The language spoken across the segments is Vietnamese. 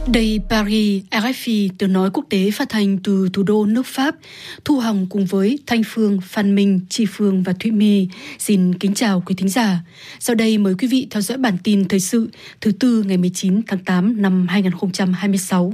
Đây Paris, RFI, tiếng nói quốc tế phát thanh từ thủ đô nước Pháp. Thu Hằng cùng với Thanh Phương, Phan Minh, Chi Phương và Thụy My xin kính chào quý thính giả. Sau đây mời quý vị theo dõi bản tin thời sự thứ Tư ngày 19 tháng 8 năm 2026.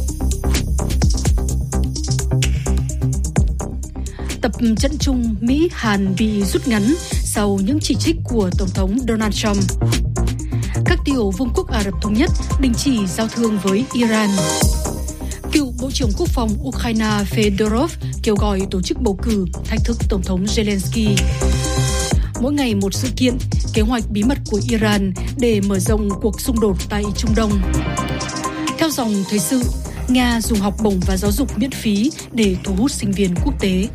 Tập trận chung Mỹ-Hàn bị rút ngắn sau những chỉ trích của Tổng thống Donald Trump. Các tiểu vương quốc Ả Rập Thống Nhất đình chỉ giao thương với Iran. Cựu Bộ trưởng Quốc phòng Ukraine Fedorov kêu gọi tổ chức bầu cử thách thức Tổng thống Zelensky. Mỗi ngày một sự kiện, kế hoạch bí mật của Iran để mở rộng cuộc xung đột tại Trung Đông. Theo dòng thời sự, Nga dùng học bổng và giáo dục miễn phí để thu hút sinh viên quốc tế.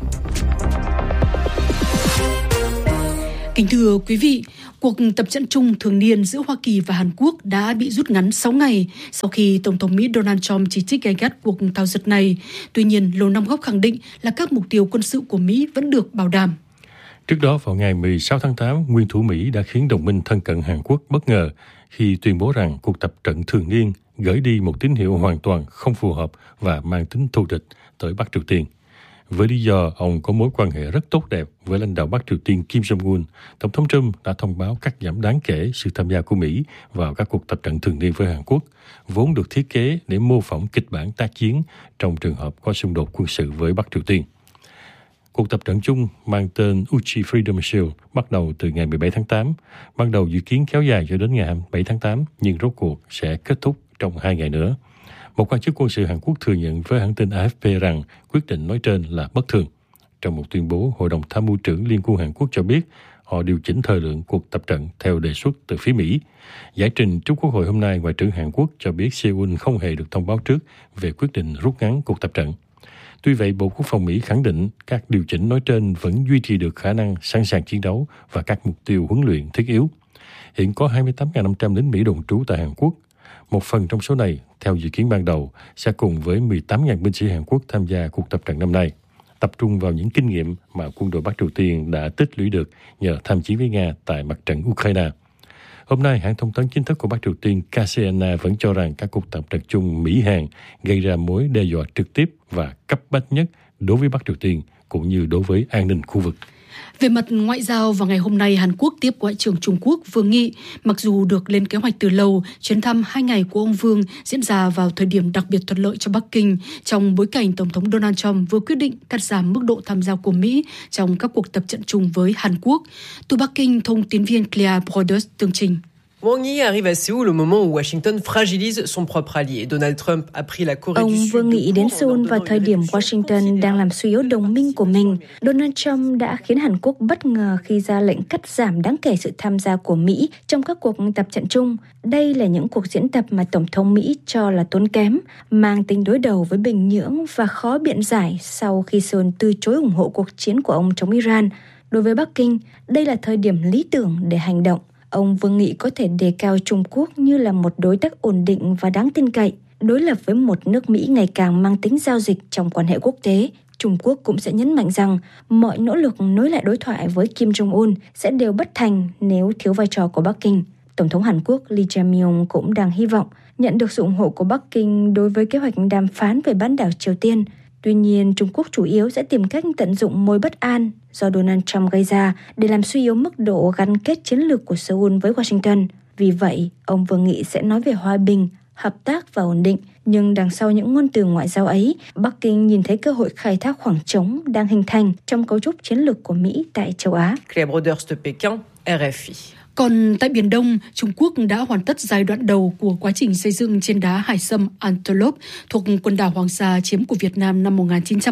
Kính thưa quý vị, cuộc tập trận chung thường niên giữa Hoa Kỳ và Hàn Quốc đã bị rút ngắn 6 ngày sau khi Tổng thống Mỹ Donald Trump chỉ trích gay gắt cuộc thao dượt này. Tuy nhiên, Lầu Năm Góc khẳng định là các mục tiêu quân sự của Mỹ vẫn được bảo đảm. Trước đó, vào ngày 16 tháng 8, nguyên thủ Mỹ đã khiến đồng minh thân cận Hàn Quốc bất ngờ khi tuyên bố rằng cuộc tập trận thường niên gửi đi một tín hiệu hoàn toàn không phù hợp và mang tính thù địch tới Bắc Triều Tiên. Với lý do ông có mối quan hệ rất tốt đẹp với lãnh đạo Bắc Triều Tiên Kim Jong-un, Tổng thống Trump đã thông báo cắt giảm đáng kể sự tham gia của Mỹ vào các cuộc tập trận thường niên với Hàn Quốc, vốn được thiết kế để mô phỏng kịch bản tác chiến trong trường hợp có xung đột quân sự với Bắc Triều Tiên. Cuộc tập trận chung mang tên Uchi Freedom Shield bắt đầu từ ngày 17 tháng 8, ban đầu dự kiến kéo dài cho đến ngày 27 tháng 8, nhưng rốt cuộc sẽ kết thúc trong 2 ngày nữa. Một quan chức quân sự Hàn Quốc thừa nhận với hãng tin AFP rằng quyết định nói trên là bất thường. Trong một tuyên bố, Hội đồng Tham mưu trưởng Liên quân Hàn Quốc cho biết họ điều chỉnh thời lượng cuộc tập trận theo đề xuất từ phía Mỹ. Giải trình trước Quốc hội hôm nay, Ngoại trưởng Hàn Quốc cho biết Seoul không hề được thông báo trước về quyết định rút ngắn cuộc tập trận. Tuy vậy, Bộ Quốc phòng Mỹ khẳng định các điều chỉnh nói trên vẫn duy trì được khả năng sẵn sàng chiến đấu và các mục tiêu huấn luyện thiết yếu. Hiện có 28.500 lính Mỹ đồn trú tại Hàn Quốc. Một phần trong số này, theo dự kiến ban đầu, sẽ cùng với 18.000 binh sĩ Hàn Quốc tham gia cuộc tập trận năm nay, tập trung vào những kinh nghiệm mà quân đội Bắc Triều Tiên đã tích lũy được nhờ tham chiến với Nga tại mặt trận Ukraine. Hôm nay, hãng thông tấn chính thức của Bắc Triều Tiên KCNA vẫn cho rằng các cuộc tập trận chung Mỹ-Hàn gây ra mối đe dọa trực tiếp và cấp bách nhất đối với Bắc Triều Tiên cũng như đối với an ninh khu vực. Về mặt ngoại giao, vào ngày hôm nay, Hàn Quốc tiếp Ngoại trưởng Trung Quốc Vương Nghị. Mặc dù được lên kế hoạch từ lâu, chuyến thăm 2 ngày của ông Vương diễn ra vào thời điểm đặc biệt thuận lợi cho Bắc Kinh, trong bối cảnh Tổng thống Donald Trump vừa quyết định cắt giảm mức độ tham gia của Mỹ trong các cuộc tập trận chung với Hàn Quốc. Từ Bắc Kinh, thông tín viên Claire Broders tường trình. Wang Yi arrive à Séoul au moment où Washington fragilise son propre allié. Donald Trump a pris la Corée du Ông Sud. Vương Nghị đến Seoul vào thời điểm Washington đang làm suy yếu đồng minh của mình. Donald Trump đã khiến Hàn Quốc bất ngờ khi ra lệnh cắt giảm đáng kể sự tham gia của Mỹ trong các cuộc tập trận chung. Đây là những cuộc diễn tập mà Tổng thống Mỹ cho là tốn kém, mang tính đối đầu với Bình Nhưỡng và khó biện giải sau khi Seoul từ chối ủng hộ cuộc chiến của ông chống Iran. Đối với Bắc Kinh, đây là thời điểm lý tưởng để hành động. Ông Vương Nghị có thể đề cao Trung Quốc như là một đối tác ổn định và đáng tin cậy. Đối lập với một nước Mỹ ngày càng mang tính giao dịch trong quan hệ quốc tế, Trung Quốc cũng sẽ nhấn mạnh rằng mọi nỗ lực nối lại đối thoại với Kim Jong-un sẽ đều bất thành nếu thiếu vai trò của Bắc Kinh. Tổng thống Hàn Quốc Lee Jae-myung cũng đang hy vọng nhận được sự ủng hộ của Bắc Kinh đối với kế hoạch đàm phán về bán đảo Triều Tiên. Tuy nhiên, Trung Quốc chủ yếu sẽ tìm cách tận dụng mối bất an do Donald Trump gây ra để làm suy yếu mức độ gắn kết chiến lược của Seoul với Washington. Vì vậy, ông Vương Nghị sẽ nói về hòa bình, hợp tác và ổn định. Nhưng đằng sau những ngôn từ ngoại giao ấy, Bắc Kinh nhìn thấy cơ hội khai thác khoảng trống đang hình thành trong cấu trúc chiến lược của Mỹ tại châu Á. Claire Broders de Pékin, RFI. Còn tại Biển Đông, Trung Quốc đã hoàn tất giai đoạn đầu của quá trình xây dựng trên đá hải sâm Antelope thuộc quần đảo Hoàng Sa chiếm của Việt Nam năm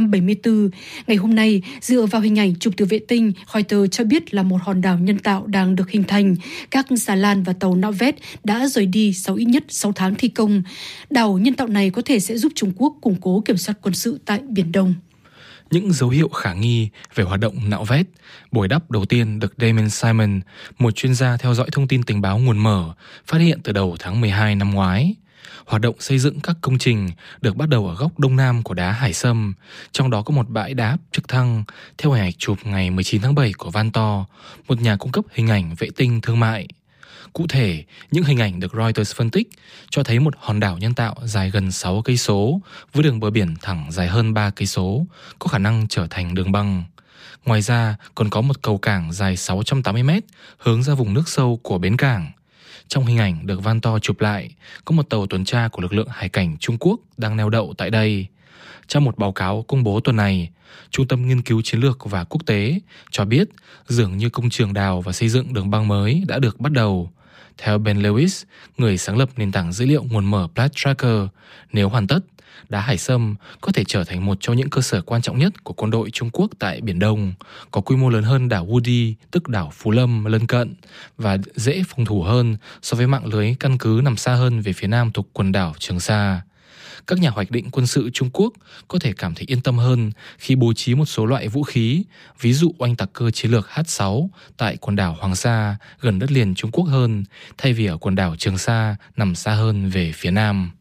1974. Ngày hôm nay, dựa vào hình ảnh chụp từ vệ tinh, Reuters cho biết là một hòn đảo nhân tạo đang được hình thành. Các xà lan và tàu nạo vét đã rời đi sau ít nhất 6 tháng thi công. Đảo nhân tạo này có thể sẽ giúp Trung Quốc củng cố kiểm soát quân sự tại Biển Đông. Những dấu hiệu khả nghi về hoạt động nạo vét, bồi đắp đầu tiên được Damon Simon, một chuyên gia theo dõi thông tin tình báo nguồn mở, phát hiện từ đầu tháng 12 năm ngoái. Hoạt động xây dựng các công trình được bắt đầu ở góc đông nam của đá Hải Sâm, trong đó có một bãi đáp trực thăng, theo hình ảnh chụp ngày 19 tháng 7 của Vantor, một nhà cung cấp hình ảnh vệ tinh thương mại. Cụ thể, những hình ảnh được Reuters phân tích cho thấy một hòn đảo nhân tạo dài gần 6 cây số với đường bờ biển thẳng dài hơn 3 cây số, có khả năng trở thành đường băng. Ngoài ra, còn có một cầu cảng dài 680 mét hướng ra vùng nước sâu của bến cảng. Trong hình ảnh được van to chụp lại, có một tàu tuần tra của lực lượng hải cảnh Trung Quốc đang neo đậu tại đây. Trong một báo cáo công bố tuần này, Trung tâm Nghiên cứu Chiến lược và Quốc tế cho biết dường như công trường đào và xây dựng đường băng mới đã được bắt đầu. Theo Ben Lewis, người sáng lập nền tảng dữ liệu nguồn mở Plat Tracker, nếu hoàn tất, đá hải sâm có thể trở thành một trong những cơ sở quan trọng nhất của quân đội Trung Quốc tại Biển Đông, có quy mô lớn hơn đảo Woody, tức đảo Phú Lâm lân cận, và dễ phòng thủ hơn so với mạng lưới căn cứ nằm xa hơn về phía nam thuộc quần đảo Trường Sa. Các nhà hoạch định quân sự Trung Quốc có thể cảm thấy yên tâm hơn khi bố trí một số loại vũ khí, ví dụ oanh tạc cơ chiến lược H-6 tại quần đảo Hoàng Sa gần đất liền Trung Quốc hơn, thay vì ở quần đảo Trường Sa nằm xa hơn về phía nam.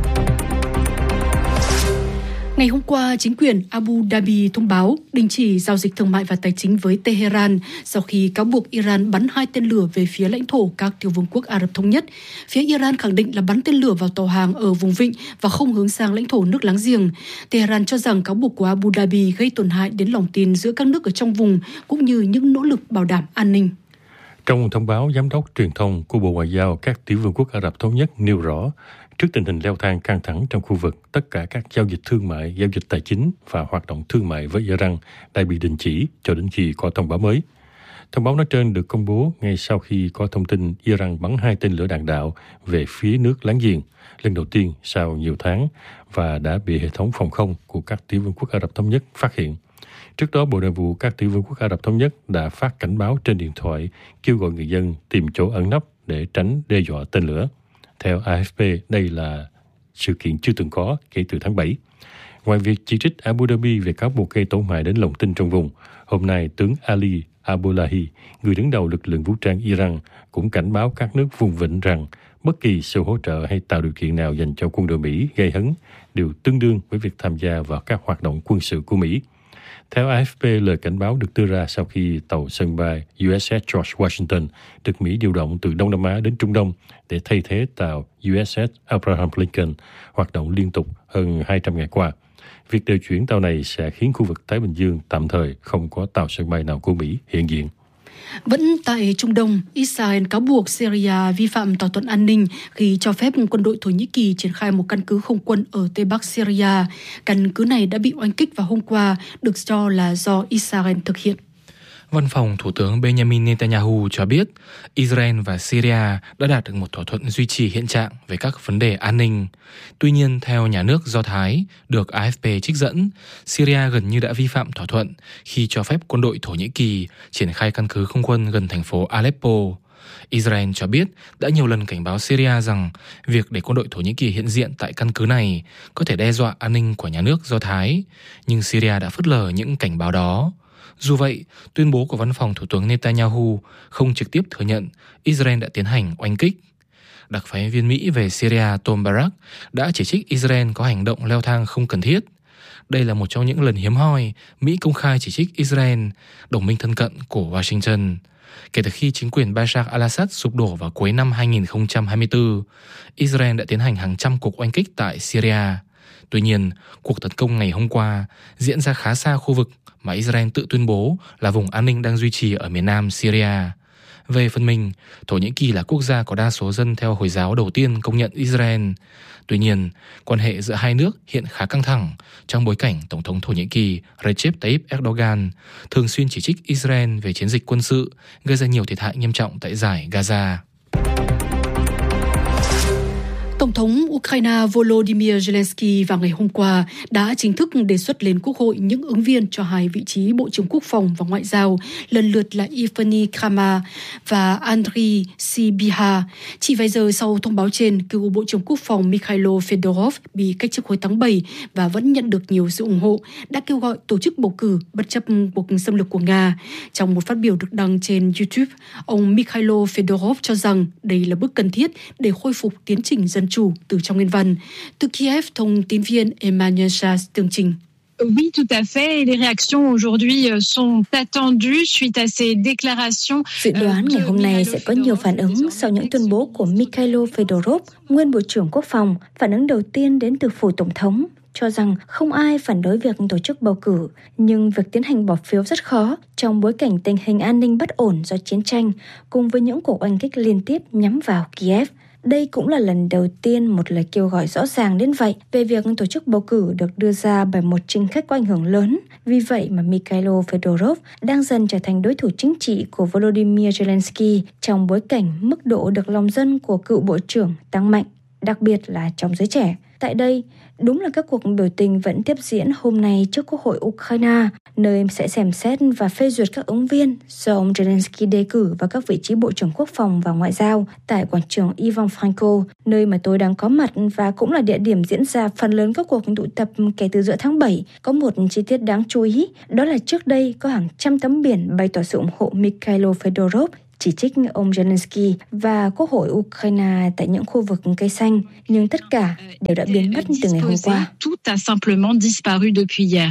Ngày hôm qua, chính quyền Abu Dhabi thông báo đình chỉ giao dịch thương mại và tài chính với Tehran sau khi cáo buộc Iran bắn 2 tên lửa về phía lãnh thổ các tiểu vương quốc Ả Rập Thống Nhất. Phía Iran khẳng định là bắn tên lửa vào tàu hàng ở vùng vịnh và không hướng sang lãnh thổ nước láng giềng. Tehran cho rằng cáo buộc của Abu Dhabi gây tổn hại đến lòng tin giữa các nước ở trong vùng cũng như những nỗ lực bảo đảm an ninh. Trong thông báo, giám đốc truyền thông của Bộ Ngoại giao các tiểu vương quốc Ả Rập Thống Nhất nêu rõ, trước tình hình leo thang căng thẳng trong khu vực, tất cả các giao dịch thương mại, giao dịch tài chính và hoạt động thương mại với Iran đã bị đình chỉ cho đến khi có thông báo mới. Thông báo nói trên được công bố ngay sau khi có thông tin Iran bắn 2 tên lửa đạn đạo về phía nước láng giềng, lần đầu tiên sau nhiều tháng, và đã bị hệ thống phòng không của các tiểu vương quốc Ả Rập Thống Nhất phát hiện. Trước đó, Bộ Nội vụ các tiểu vương quốc Ả Rập Thống Nhất đã phát cảnh báo trên điện thoại kêu gọi người dân tìm chỗ ẩn nấp để tránh đe dọa tên lửa. Theo AFP, đây là sự kiện chưa từng có kể từ tháng 7. Ngoài việc chỉ trích Abu Dhabi về cáo buộc gây tổn hại đến lòng tin trong vùng, hôm nay tướng Ali Abdullahi, người đứng đầu lực lượng vũ trang Iran, cũng cảnh báo các nước vùng vịnh rằng bất kỳ sự hỗ trợ hay tạo điều kiện nào dành cho quân đội Mỹ gây hấn đều tương đương với việc tham gia vào các hoạt động quân sự của Mỹ. Theo AFP, lời cảnh báo được đưa ra sau khi tàu sân bay USS George Washington được Mỹ điều động từ Đông Nam Á đến Trung Đông để thay thế tàu USS Abraham Lincoln hoạt động liên tục hơn 200 ngày qua. Việc điều chuyển tàu này sẽ khiến khu vực Thái Bình Dương tạm thời không có tàu sân bay nào của Mỹ hiện diện. Vẫn tại Trung Đông, Israel cáo buộc Syria vi phạm thỏa thuận an ninh khi cho phép quân đội Thổ Nhĩ Kỳ triển khai một căn cứ không quân ở Tây Bắc Syria. Căn cứ này đã bị oanh kích vào hôm qua, được cho là do Israel thực hiện. Văn phòng Thủ tướng Benjamin Netanyahu cho biết Israel và Syria đã đạt được một thỏa thuận duy trì hiện trạng về các vấn đề an ninh. Tuy nhiên, theo nhà nước Do Thái, được AFP trích dẫn, Syria gần như đã vi phạm thỏa thuận khi cho phép quân đội Thổ Nhĩ Kỳ triển khai căn cứ không quân gần thành phố Aleppo. Israel cho biết đã nhiều lần cảnh báo Syria rằng việc để quân đội Thổ Nhĩ Kỳ hiện diện tại căn cứ này có thể đe dọa an ninh của nhà nước Do Thái, nhưng Syria đã phớt lờ những cảnh báo đó. Dù vậy, tuyên bố của văn phòng Thủ tướng Netanyahu không trực tiếp thừa nhận Israel đã tiến hành oanh kích. Đặc phái viên Mỹ về Syria Tom Barrack đã chỉ trích Israel có hành động leo thang không cần thiết. Đây là một trong những lần hiếm hoi Mỹ công khai chỉ trích Israel, đồng minh thân cận của Washington. Kể từ khi chính quyền Bashar al-Assad sụp đổ vào cuối năm 2024, Israel đã tiến hành hàng trăm cuộc oanh kích tại Syria. Tuy nhiên, cuộc tấn công ngày hôm qua diễn ra khá xa khu vực mà Israel tự tuyên bố là vùng an ninh đang duy trì ở miền nam Syria. Về phần mình, Thổ Nhĩ Kỳ là quốc gia có đa số dân theo Hồi giáo đầu tiên công nhận Israel. Tuy nhiên, quan hệ giữa hai nước hiện khá căng thẳng trong bối cảnh Tổng thống Thổ Nhĩ Kỳ Recep Tayyip Erdogan thường xuyên chỉ trích Israel về chiến dịch quân sự gây ra nhiều thiệt hại nghiêm trọng tại dải Gaza. Tổng thống Ukraine Volodymyr Zelensky vào ngày hôm qua đã chính thức đề xuất lên Quốc hội những ứng viên cho 2 vị trí Bộ trưởng Quốc phòng và Ngoại giao, lần lượt là Evgeny Krama và Andriy Sybiha. Chỉ vài giờ sau thông báo trên, cựu Bộ trưởng Quốc phòng Mikhailo Fedorov bị cách chức hồi tháng 7 và vẫn nhận được nhiều sự ủng hộ, đã kêu gọi tổ chức bầu cử bất chấp cuộc xâm lược của Nga. Trong một phát biểu được đăng trên YouTube, ông Mikhailo Fedorov cho rằng đây là bước cần thiết để khôi phục tiến trình dân chủ từ trong nguyên văn. Từ Kiev, thông tín viên Emmanuel Shas tường trình. Oui, tout à fait. Les réactions aujourd'hui sont attendues suite à ces déclarations. Dự đoán ngày hôm nay sẽ có nhiều phản ứng sau những tuyên bố của Mikhailo Fedorov, nguyên Bộ trưởng Quốc phòng. Phản ứng đầu tiên đến từ phủ Tổng thống, cho rằng không ai phản đối việc tổ chức bầu cử, nhưng việc tiến hành bỏ phiếu rất khó trong bối cảnh tình hình an ninh bất ổn do chiến tranh, cùng với những cuộc oanh kích liên tiếp nhắm vào Kiev. Đây cũng là lần đầu tiên một lời kêu gọi rõ ràng đến vậy về việc tổ chức bầu cử được đưa ra bởi một chính khách có ảnh hưởng lớn. Vì vậy mà Mikhailo Fedorov đang dần trở thành đối thủ chính trị của Volodymyr Zelensky trong bối cảnh mức độ được lòng dân của cựu bộ trưởng tăng mạnh, đặc biệt là trong giới trẻ. Tại đây, đúng là các cuộc biểu tình vẫn tiếp diễn hôm nay trước Quốc hội Ukraine, nơi sẽ xem xét và phê duyệt các ứng viên do ông Zelensky đề cử vào các vị trí Bộ trưởng Quốc phòng và Ngoại giao tại quảng trường Ivan Franko, nơi mà tôi đang có mặt và cũng là địa điểm diễn ra phần lớn các cuộc tụ tập kể từ giữa tháng 7. Có một chi tiết đáng chú ý, đó là trước đây có hàng trăm tấm biển bày tỏ sự ủng hộ Mikhailo Fedorov, chỉ trích ông Zelensky và Quốc hội Ukraine tại những khu vực cây xanh, nhưng tất cả đều đã biến mất từ ngày hôm qua. Tout a simplement disparu depuis hier.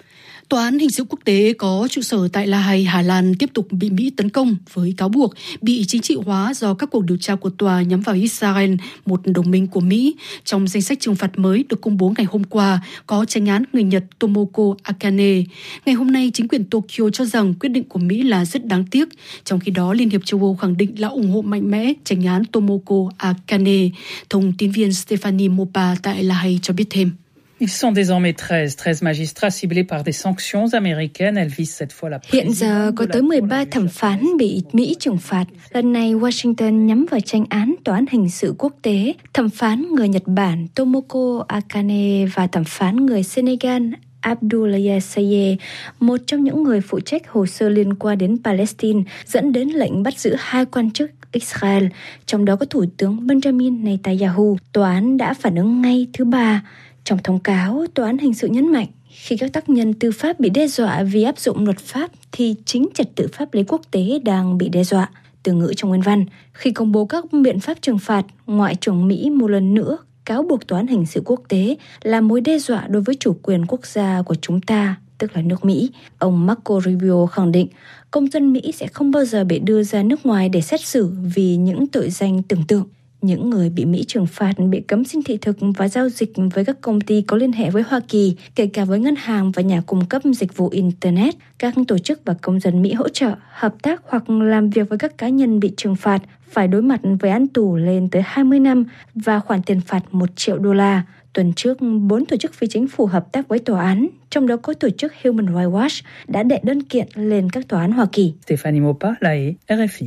Tòa án hình sự quốc tế có trụ sở tại La Hay, Hà Lan tiếp tục bị Mỹ tấn công với cáo buộc bị chính trị hóa do các cuộc điều tra của tòa nhắm vào Israel, một đồng minh của Mỹ. Trong danh sách trừng phạt mới được công bố ngày hôm qua có chánh án người Nhật Tomoko Akane. Ngày hôm nay, chính quyền Tokyo cho rằng quyết định của Mỹ là rất đáng tiếc. Trong khi đó, Liên hiệp châu Âu khẳng định là ủng hộ mạnh mẽ chánh án Tomoko Akane. Thông tin viên Stephanie Mopa tại La Hay cho biết thêm. Ils sont désormais 13 magistrats ciblés par des sanctions américaines. Elles visent cette fois la Hiện giờ có tới 13 thẩm phán bị Mỹ trừng phạt. Lần này Washington nhắm vào tranh án Tòa án hình sự quốc tế, thẩm phán người Nhật Bản Tomoko Akane và thẩm phán người Senegal Abdoulaye Seye, một trong những người phụ trách hồ sơ liên quan đến Palestine, dẫn đến lệnh bắt giữ 2 quan chức Israel, trong đó có Thủ tướng Benjamin Netanyahu. Tòa án đã phản ứng ngay thứ Ba. Trong thông cáo, Tòa án hình sự nhấn mạnh khi các tác nhân tư pháp bị đe dọa vì áp dụng luật pháp thì chính trật tự pháp lý quốc tế đang bị đe dọa. Từ ngữ trong nguyên văn, khi công bố các biện pháp trừng phạt, Ngoại trưởng Mỹ một lần nữa cáo buộc Tòa án hình sự quốc tế là mối đe dọa đối với chủ quyền quốc gia của chúng ta, tức là nước Mỹ. Ông Marco Rubio khẳng định công dân Mỹ sẽ không bao giờ bị đưa ra nước ngoài để xét xử vì những tội danh tưởng tượng. Những người bị Mỹ trừng phạt bị cấm xin thị thực và giao dịch với các công ty có liên hệ với Hoa Kỳ, kể cả với ngân hàng và nhà cung cấp dịch vụ Internet. Các tổ chức và công dân Mỹ hỗ trợ, hợp tác hoặc làm việc với các cá nhân bị trừng phạt phải đối mặt với án tù lên tới 20 năm và khoản tiền phạt $1 triệu. Tuần trước, 4 tổ chức phi chính phủ hợp tác với tòa án, trong đó có tổ chức Human Rights Watch, đã đệ đơn kiện lên các tòa án Hoa Kỳ. Stephanie Mopa, La Hay, RFI.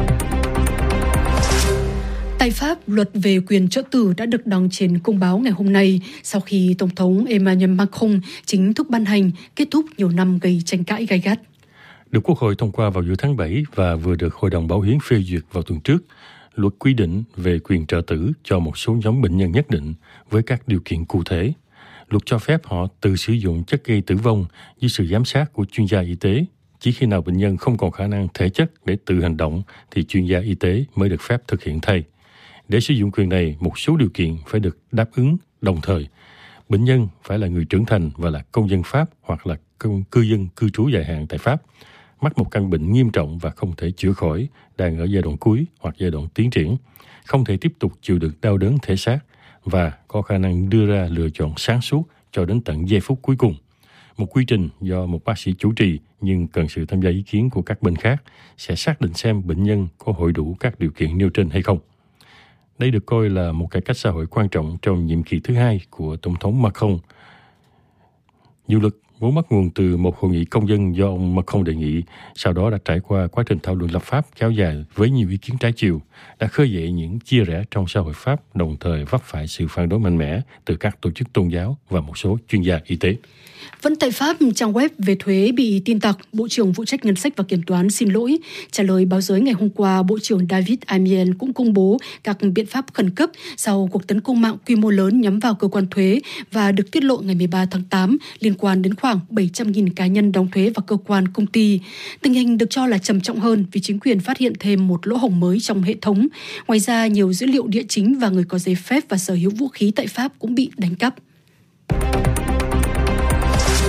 Tại Pháp, luật về quyền trợ tử đã được đăng trên công báo ngày hôm nay sau khi Tổng thống Emmanuel Macron chính thức ban hành, kết thúc nhiều năm gây tranh cãi gay gắt. Được Quốc hội thông qua vào giữa tháng 7 và vừa được Hội đồng Bảo hiến phê duyệt vào tuần trước, luật quy định về quyền trợ tử cho một số nhóm bệnh nhân nhất định với các điều kiện cụ thể. Luật cho phép họ tự sử dụng chất gây tử vong dưới sự giám sát của chuyên gia y tế. Chỉ khi nào bệnh nhân không còn khả năng thể chất để tự hành động thì chuyên gia y tế mới được phép thực hiện thay. Để sử dụng quyền này, một số điều kiện phải được đáp ứng đồng thời. Bệnh nhân phải là người trưởng thành và là công dân Pháp hoặc là cư dân cư trú dài hạn tại Pháp, mắc một căn bệnh nghiêm trọng và không thể chữa khỏi, đang ở giai đoạn cuối hoặc giai đoạn tiến triển, không thể tiếp tục chịu đựng đau đớn thể xác và có khả năng đưa ra lựa chọn sáng suốt cho đến tận giây phút cuối cùng. Một quy trình do một bác sĩ chủ trì nhưng cần sự tham gia ý kiến của các bên khác sẽ xác định xem bệnh nhân có hội đủ các điều kiện nêu trên hay không. Đây được coi là một cải cách xã hội quan trọng trong nhiệm kỳ thứ 2 của Tổng thống Macron. Dự luật vốn bắt nguồn từ một hội nghị công dân do ông Macron đề nghị, sau đó đã trải qua quá trình thảo luận lập pháp kéo dài với nhiều ý kiến trái chiều, đã khơi dậy những chia rẽ trong xã hội Pháp, đồng thời vấp phải sự phản đối mạnh mẽ từ các tổ chức tôn giáo và một số chuyên gia y tế. Vẫn tại Pháp, trang web về thuế bị tin tặc, Bộ trưởng phụ trách ngân sách và kiểm toán xin lỗi. Trả lời báo giới ngày hôm qua, Bộ trưởng David Amiel cũng công bố các biện pháp khẩn cấp sau cuộc tấn công mạng quy mô lớn nhắm vào cơ quan thuế và được tiết lộ ngày 13 tháng 8 liên quan đến khoảng 700.000 cá nhân đóng thuế và cơ quan công ty. Tình hình được cho là trầm trọng hơn vì chính quyền phát hiện thêm một lỗ hổng mới trong hệ thống. Ngoài ra, nhiều dữ liệu địa chính và người có giấy phép và sở hữu vũ khí tại Pháp cũng bị đánh cắp.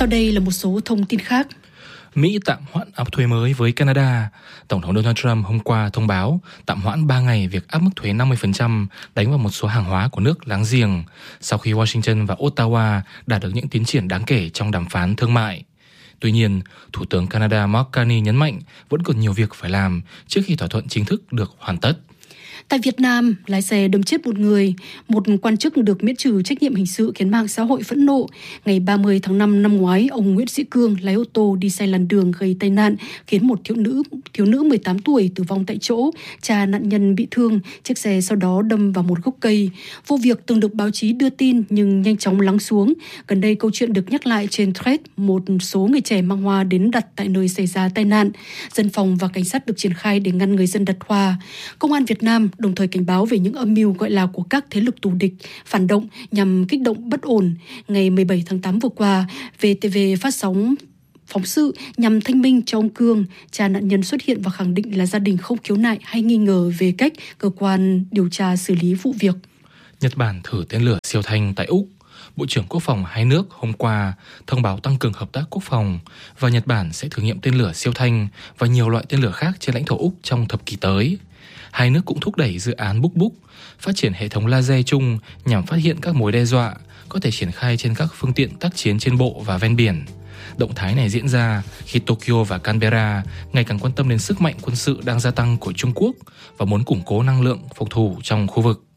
Sau đây là một số thông tin khác. Mỹ tạm hoãn áp thuế mới với Canada. Tổng thống Donald Trump hôm qua thông báo tạm hoãn 3 ngày việc áp mức thuế 50% đánh vào một số hàng hóa của nước láng giềng, sau khi Washington và Ottawa đạt được những tiến triển đáng kể trong đàm phán thương mại. Tuy nhiên, Thủ tướng Canada Mark Carney nhấn mạnh vẫn còn nhiều việc phải làm trước khi thỏa thuận chính thức được hoàn tất. Tại Việt Nam, lái xe đâm chết một người, một quan chức được miễn trừ trách nhiệm hình sự khiến mạng xã hội phẫn nộ. Ngày 30 tháng 5 năm ngoái, ông Nguyễn Sĩ Cương lái ô tô đi sai làn đường gây tai nạn, khiến một thiếu nữ 18 tuổi tử vong tại chỗ, cha nạn nhân bị thương, chiếc xe sau đó đâm vào một gốc cây. Vụ việc từng được báo chí đưa tin nhưng nhanh chóng lắng xuống. Gần đây câu chuyện được nhắc lại trên Threads, một số người trẻ mang hoa đến đặt tại nơi xảy ra tai nạn. Dân phòng và cảnh sát được triển khai để ngăn người dân đặt hoa. Công an Việt Nam đồng thời cảnh báo về những âm mưu gọi là của các thế lực thù địch, phản động nhằm kích động bất ổn. Ngày 17 tháng 8 vừa qua, VTV phát sóng phóng sự nhằm thanh minh cho ông Cương. Cha nạn nhân xuất hiện và khẳng định là gia đình không khiếu nại hay nghi ngờ về cách cơ quan điều tra xử lý vụ việc. Nhật Bản thử tên lửa siêu thanh tại Úc. Bộ trưởng Quốc phòng hai nước hôm qua thông báo tăng cường hợp tác quốc phòng và Nhật Bản sẽ thử nghiệm tên lửa siêu thanh và nhiều loại tên lửa khác trên lãnh thổ Úc trong thập kỷ tới. Hai nước cũng thúc đẩy dự án Buk Buk, phát triển hệ thống laser chung nhằm phát hiện các mối đe dọa, có thể triển khai trên các phương tiện tác chiến trên bộ và ven biển. Động thái này diễn ra khi Tokyo và Canberra ngày càng quan tâm đến sức mạnh quân sự đang gia tăng của Trung Quốc và muốn củng cố năng lượng phòng thủ trong khu vực.